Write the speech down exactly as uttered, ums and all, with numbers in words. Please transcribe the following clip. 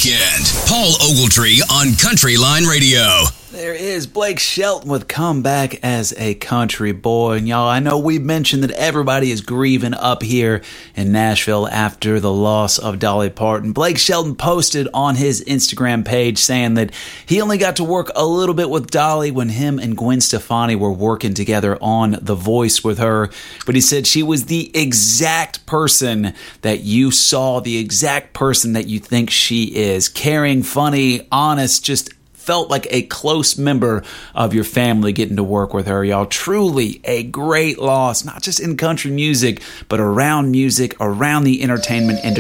weekend. Paul Ogletree on Country Line Radio. There is Blake Shelton with Come Back as a Country Boy. And y'all, I know we mentioned that everybody is grieving up here in Nashville after the loss of Dolly Parton. Blake Shelton posted on his Instagram page saying that he only got to work a little bit with Dolly when him and Gwen Stefani were working together on The Voice with her. But he said she was the exact person that you saw, the exact person that you think she is. Caring, funny, honest, just felt like a close member of your family getting to work with her, y'all. Truly a great loss, not just in country music, but around music, around the entertainment industry.